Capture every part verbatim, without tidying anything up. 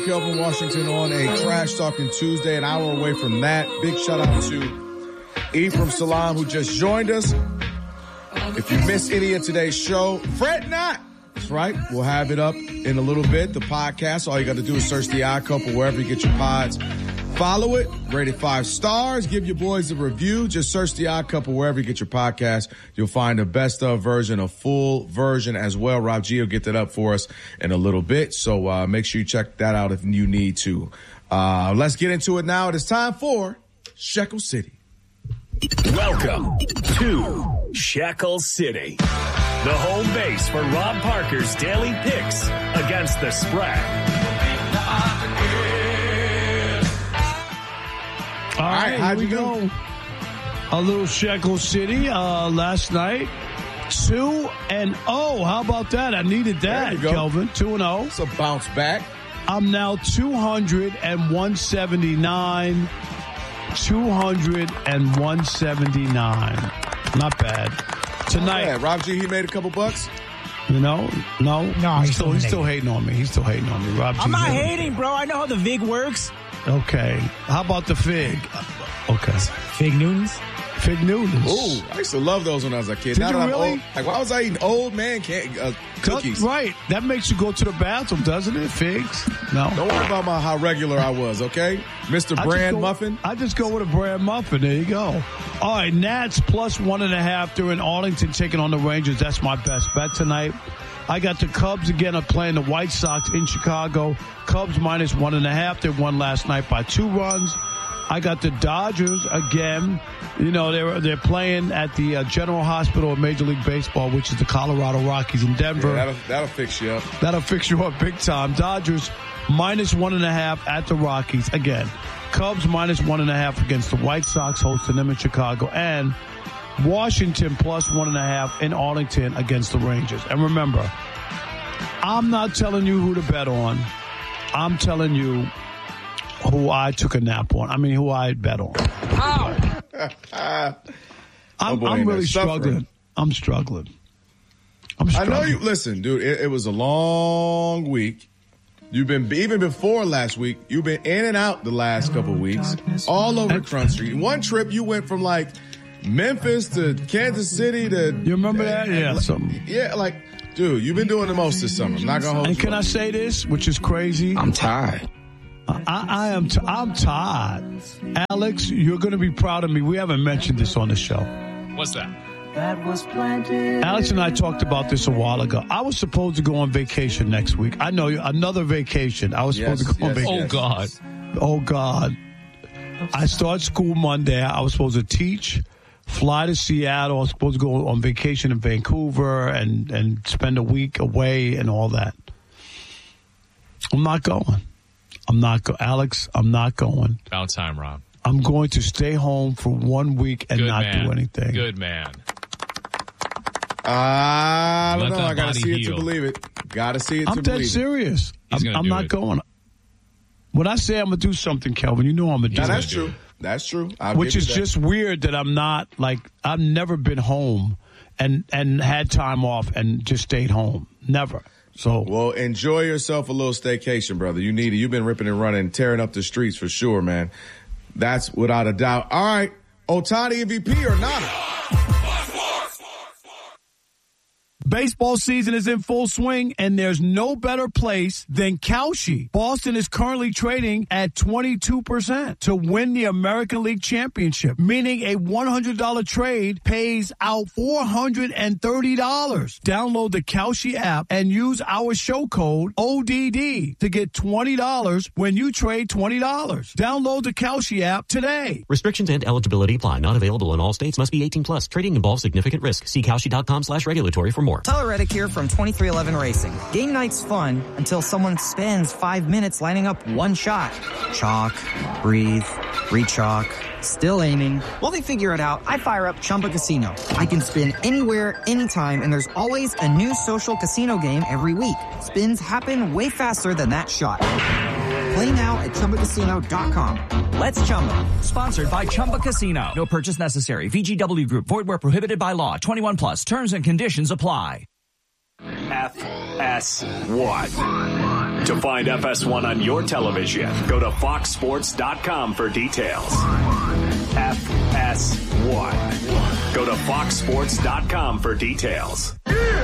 Kelvin Washington on a Trash Talking Tuesday, an hour away from that. Big shout out to Ephraim Salam, who just joined us. If you missed any of today's show, fret not. That's right. We'll have it up in a little bit, the podcast. All you got to do is search The Odd Couple wherever you get your pods. Follow it, rate it five stars, give your boys a review. Just search The Odd Couple wherever you get your podcast. You'll find a best of version, a full version as well. Rob G will get that up for us in a little bit. So uh, make sure you check that out if you need to. Uh, let's get into it now. It is time for Shekel City. Welcome to Shekel City, the home base for Rob Parker's daily picks against the spread. All right, how'd here we you go. do? A little Shekel City uh, last night. Two and oh. How about that? I needed that, There you go. Kelvin. Two and oh. It's a bounce back. I'm now two hundred and one seventy-nine. two hundred and one seventy-nine. Not bad. Tonight, Yeah, Rob G, he made a couple bucks. you know, no, No, he's he's still still he's still hating on me. He's still hating on me. Rob G. I'm not hating, bro. I know how the Vig works. Okay. How about the fig? Okay. Fig Newtons. Fig Newtons. Ooh, I used to love those when I was a kid. Did now you that I'm really? old, like, why was I eating old man can't, uh, cookies? Right. That makes you go to the bathroom, doesn't it? Figs? No. Don't worry about my, how regular I was, okay? Mister I Brand just go- Muffin. I just go with a brand muffin. There you go. All right, Nats plus one and a half. They're in Arlington taking on the Rangers. That's my best bet tonight. I got the Cubs again are playing the White Sox in Chicago. Cubs minus one and a half. They won last night by two runs. I got the Dodgers again. You know, they're they're playing at the uh, General Hospital of Major League Baseball, which is the Colorado Rockies in Denver. Yeah, that'll, that'll fix you up. That'll fix you up big time. Dodgers minus one and a half at the Rockies. Again, Cubs minus one and a half against the White Sox, hosting them in Chicago. And Washington plus one and a half in Arlington against the Rangers. And remember, I'm not telling you who to bet on. I'm telling you who I took a nap on. I mean, who I bet on. I'm, Oh, boy, I'm ain't really that suffering. struggling. I'm struggling. I'm I struggling. know you. Listen, dude, it, it was a long week. You've been, even before last week, you've been in and out the last couple weeks, all over the country. One trip, you went from like Memphis to Kansas City to. You remember that? Yeah. So, Yeah, like, dude, you've been doing the most this summer. I'm not gonna hold and you can up. I say this, which is crazy? I'm tired. I, I am. T- I'm tired. Alex, you're going to be proud of me. We haven't mentioned this on the show. What's that? Alex and I talked about this a while ago. I was supposed to go on vacation next week. I know another vacation. I was Yes, supposed to go on yes, vacation. Oh, God. Oh God. I start school Monday. I was supposed to teach, fly to Seattle. I was supposed to go on vacation in Vancouver and, and spend a week away and all that. I'm not going. I'm not go. Alex, I'm not going. About time, Rob. I'm going to stay home for one week and Good not man. do anything. Good man. I don't Let know. that I gotta body see it heal. to believe it. Gotta see it I'm to dead believe serious. He's I'm, gonna I'm do not it. going. When I say I'm going to do something, Kelvin, you know I'm going it. to Now do that's it. true. That's true. I'll Which give is you that. just weird that I'm not, like, I've never been home and, and had time off and just stayed home. Never. So, Well, enjoy yourself a little staycation, brother. You need it. You've been ripping and running, tearing up the streets for sure, man. That's without a doubt. All right. Ohtani M V P or not? baseball season is in full swing, and there's no better place than Kalshi. Boston is currently trading at twenty-two percent to win the American League Championship, meaning a one hundred dollars trade pays out four hundred thirty dollars. Download the Kalshi app and use our show code O D D to get twenty dollars when you trade twenty dollars. Download the Kalshi app today. Restrictions and eligibility apply. Not available in all states. Must be eighteen plus. Trading involves significant risk. See Kalshi.com slash regulatory for more. Tyler Reddick here from twenty-three eleven Racing. Game night's fun until someone spends five minutes lining up one shot. Chalk, breathe, re-chalk, still aiming. While they figure it out, I fire up Chumba Casino. I can spin anywhere, anytime, and there's always a new social casino game every week. Spins happen way faster than that shot. Play now at Chumba Casino dot com. Let's Chumba. Sponsored by Chumba Casino. No purchase necessary. V G W Group. Void where prohibited by law. twenty-one plus. Terms and conditions apply. F S one. To find F S one on your television, go to fox sports dot com for details. F S one. Go to fox sports dot com for details.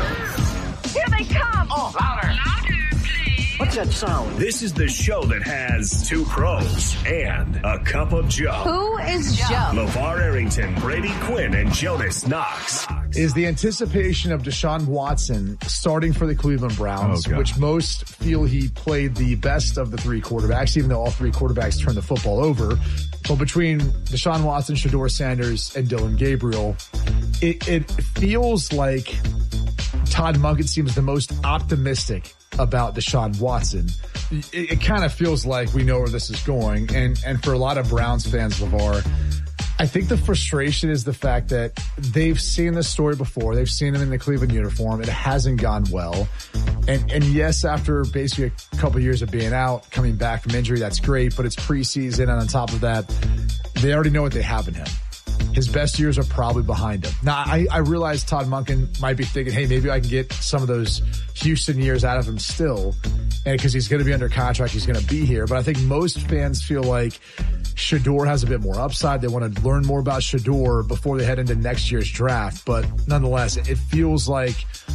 Here they come! Oh, louder! Louder, please! What's that sound? This is the show that has two pros and a cup of Joe. Who is Joe? LeVar Arrington, Brady Quinn, and Jonas Knox. Is the anticipation of Deshaun Watson starting for the Cleveland Browns, oh, which most feel he played the best of the three quarterbacks, even though all three quarterbacks turned the football over. But between Deshaun Watson, Shedeur Sanders, and Dylan Gabriel, it, it feels like Todd Monken seems the most optimistic about Deshaun Watson. It, it kind of feels like we know where this is going. And, and for a lot of Browns fans, LeVar, I think the frustration is the fact that they've seen this story before. They've seen him in the Cleveland uniform. It hasn't gone well. And, and yes, after basically a couple of years of being out, coming back from injury, that's great, but it's preseason. And on top of that, they already know what they have in him. His best years are probably behind him. Now, I, I realize Todd Monken might be thinking, hey, maybe I can get some of those Houston years out of him still. And because he's going to be under contract, he's going to be here. But I think most fans feel like Shedeur has a bit more upside. They want to learn more about Shedeur before they head into next year's draft. But nonetheless, it feels like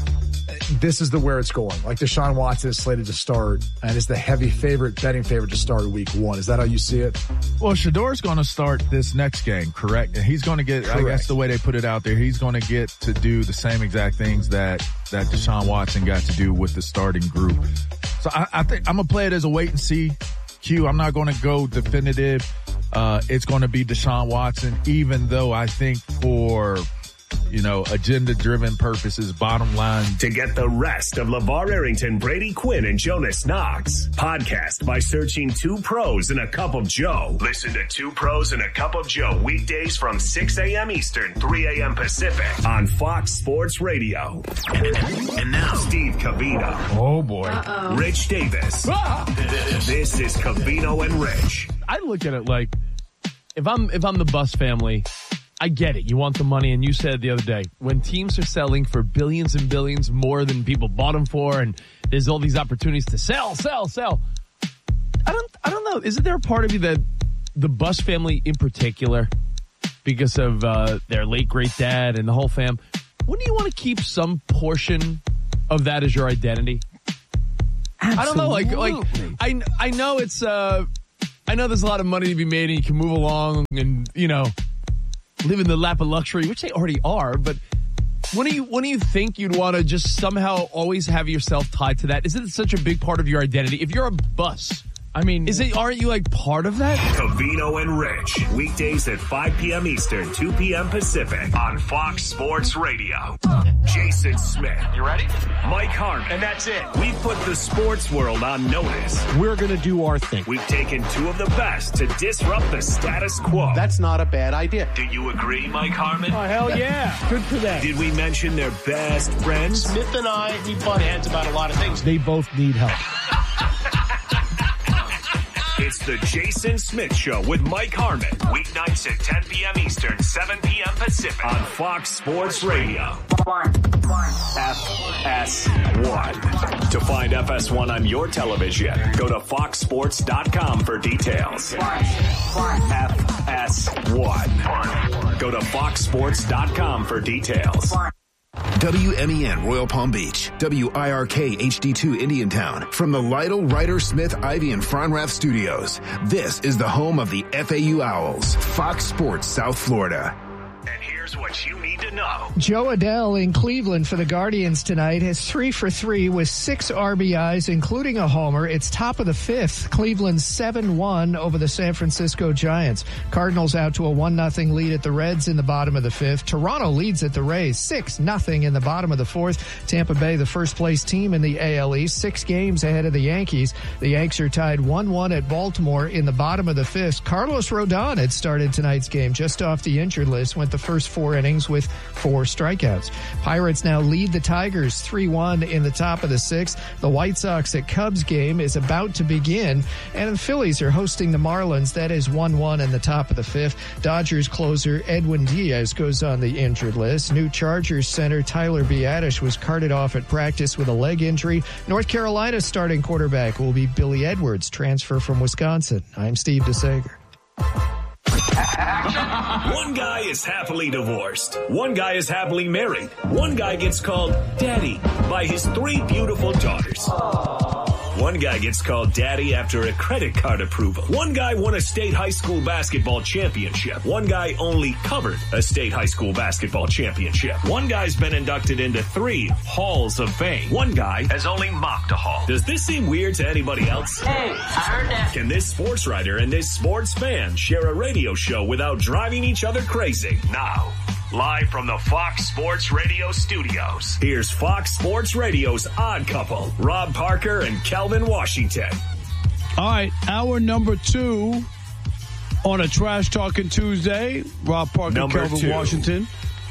this is the where it's going. Like Deshaun Watson is slated to start and is the heavy favorite, betting favorite to start week one. Is that how you see it? Well, Shedeur's going to start this next game, correct? And he's going to get, correct. I guess the way they put it out there, he's going to get to do the same exact things that, that Deshaun Watson got to do with the starting group. So I, I think I'm going to play it as a wait and see. Q, I'm not going to go definitive. Uh, it's going to be Deshaun Watson, even though I think for, you know, agenda-driven purposes, bottom line. To get the rest of LeVar Arrington, Brady Quinn, and Jonas Knox, podcast by searching Two Pros and a Cup of Joe. Listen to Two Pros and a Cup of Joe weekdays from six a.m. Eastern, three a.m. Pacific on Fox Sports Radio. And now, Steve Covino. Oh, boy. Uh-oh. Rich Davis. Ah! This is Covino and Rich. I look at it like, if I'm if I'm the Buss family, I get it. You want the money, and you said the other day, when teams are selling for billions and billions more than people bought them for, and there's all these opportunities to sell, sell, sell. I don't I don't know. Isn't there a part of you that the Buss family in particular, because of uh, their late great dad and the whole fam, wouldn't you want to keep some portion of that as your identity? Absolutely. I don't know. Like like I I know it's uh I know there's a lot of money to be made, and you can move along and, you know, live in the lap of luxury, which they already are. But when do you when do you think you'd want to just somehow always have yourself tied to that? Is it such a big part of your identity? If you're a Buss, I mean, is it aren't you like part of that? Covino and Rich, weekdays at five p.m. Eastern, two p.m. Pacific on Fox Sports Radio. Jason Smith. You ready? Mike Harmon. And that's it. We've put the sports world on notice. We're going to do our thing. We've taken two of the best to disrupt the status quo. That's not a bad idea. Do you agree, Mike Harmon? Oh, hell yeah. Good for them. Did we mention their best friends? Smith and I, we butt heads about a lot of things. They both need help. It's the Jason Smith Show with Mike Harmon. Weeknights at ten p.m. Eastern, seven p.m. Pacific on Fox Sports Radio. F S one. To find F S one on your television, go to fox sports dot com for details. F S one. Go to fox sports dot com for details. W M E N Royal Palm Beach, W I R K H D two Indiantown. From the Lytle, Ryder, Smith, Ivy, and Fronrath studios, this is the home of the F A U Owls, Fox Sports South Florida. And here's what you need to know. Joe Adell in Cleveland for the Guardians tonight has three for three with six R B Is, including a homer. It's top of the fifth. Cleveland seven one over the San Francisco Giants. Cardinals out to a one nothing lead at the Reds in the bottom of the fifth. Toronto leads at the Rays six nothing in the bottom of the fourth. Tampa Bay, the first place team in the A L East, six games ahead of the Yankees. The Yanks are tied one one at Baltimore in the bottom of the fifth. Carlos Rodon had started tonight's game just off the injured list, went the first four innings with four strikeouts. Pirates now lead the Tigers three one in the top of the sixth. The White Sox at Cubs game is about to begin, and the Phillies are hosting the Marlins. That is one one in the top of the fifth. Dodgers closer Edwin Diaz goes on the injured list. New Chargers center Tyler Biadasz was carted off at practice with a leg injury. North Carolina's starting quarterback will be Billy Edwards, transfer from Wisconsin. I'm Steve DeSager. One guy is happily divorced. One guy is happily married. One guy gets called daddy by his three beautiful daughters. One guy gets called daddy after a credit card approval. One guy won a state high school basketball championship. One guy only covered a state high school basketball championship. One guy's been inducted into three halls of fame. One guy has only mocked a hall. Does this seem weird to anybody else? Hey, I heard that. Can this sports writer and this sports fan share a radio show without driving each other crazy? Now, live from the Fox Sports Radio studios, here's Fox Sports Radio's Odd Couple, Rob Parker and Kelvin Washington. All right, hour number two on a Trash Talking Tuesday. Rob Parker, Number Kelvin two. Washington.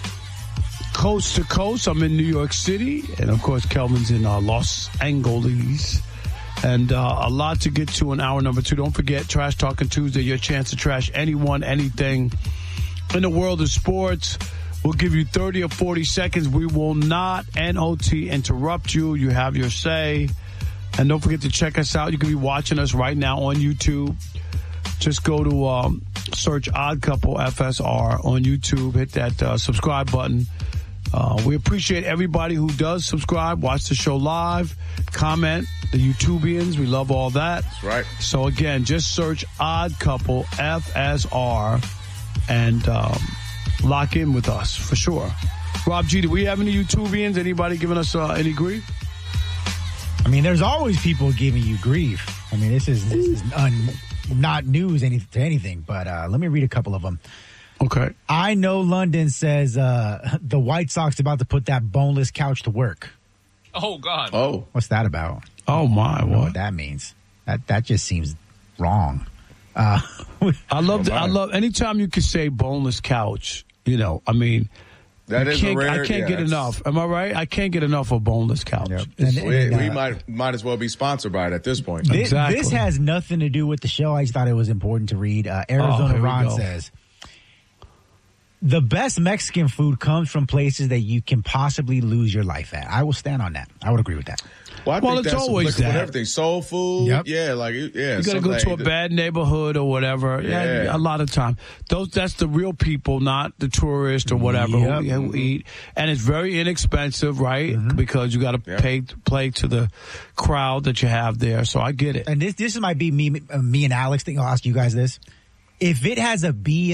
Coast to coast, I'm in New York City. And, of course, Kelvin's in uh, Los Angeles. And uh, a lot to get to in hour number two. Don't forget, Trash Talking Tuesday, your chance to trash anyone, anything in the world of sports. We'll give you thirty or forty seconds. We will not N O T interrupt you. You have your say. And don't forget to check us out. You can be watching us right now on YouTube. Just go to um, search Odd Couple F S R on YouTube. Hit that uh, subscribe button. Uh, we appreciate everybody who does subscribe, watch the show live, comment, the YouTubians. We love all that. That's right. So, again, just search Odd Couple F S R and um, lock in with us for sure. Rob G, do we have any YouTubians? Anybody giving us uh, any grief? I mean, there's always people giving you grief. I mean, this is this is un, not news any, to anything, but uh, let me read a couple of them. Okay. I know London says uh, the White Sox about to put that boneless couch to work. Oh, God. Oh. What's that about? Oh, my. I don't know What? what that means. That that just seems wrong. Uh, I love, the, I love, anytime you can say boneless couch, you know, I mean, That you is a can't, rare, I can't yeah, get that's- enough. Am I right? I can't get enough of boneless couch. Yep. It's- And- We, and, we uh, might might as well be sponsored by it at this point. This, Exactly. this has nothing to do with the show. I just thought it was important to read. Uh, Arizona Oh, here we Ron go. says, the best Mexican food comes from places that you can possibly lose your life at. I will stand on that. I would agree with that. Well, I Well, think it's that's always applicable to that. everything. Soul food. Yep. Yeah, like, yeah. You got to something go to a that- bad neighborhood or whatever. Yeah. Yeah. A lot of time. Those, that's the real people, not the tourists or whatever Yep. who, who eat. And it's very inexpensive, right? Because you got to Yeah. pay play to the crowd that you have there. So I get it. And this this might be me, uh, me and Alex thing. I'll ask you guys this. If it has a B